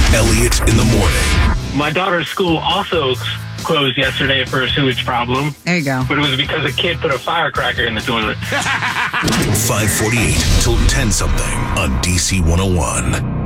Elliott in the morning. My daughter's school also closed yesterday for a sewage problem. There you go. But it was because a kid put a firecracker in the toilet. 548 till 10 something on DC 101.